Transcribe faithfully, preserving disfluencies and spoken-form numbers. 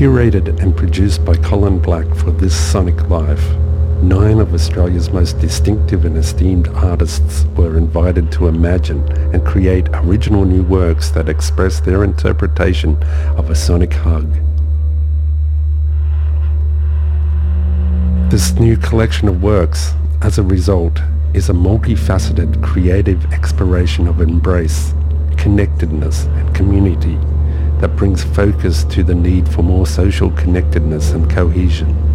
Curated and produced by Colin Black for This Sonic Life, nine of Australia's most distinctive and esteemed artists were invited to imagine and create original new works that express their interpretation of a sonic hug. This new collection of works, as a result, is a multifaceted creative exploration of embrace, connectedness and community that brings focus to the need for more social connectedness and cohesion.